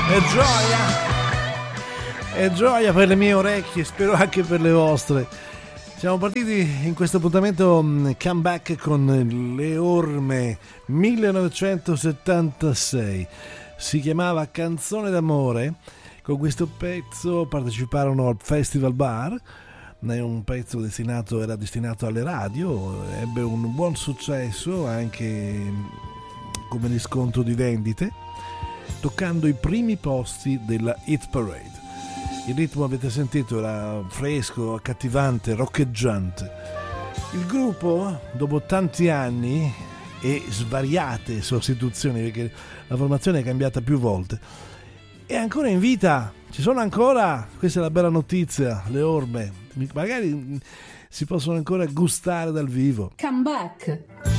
È gioia! È gioia per le mie orecchie, spero anche per le vostre. Siamo partiti in questo appuntamento comeback con Le Orme 1976. Si chiamava Canzone d'amore. Con questo pezzo parteciparono al Festival Bar. È un pezzo era destinato alle radio, ebbe un buon successo anche come riscontro di vendite, toccando i primi posti della Hit Parade. Il ritmo, avete sentito, era fresco, accattivante, roccheggiante. Il gruppo, dopo tanti anni e svariate sostituzioni, perché la formazione è cambiata più volte, è ancora in vita. Ci sono ancora, questa è la bella notizia, Le Orme. Magari si possono ancora gustare dal vivo. Come back.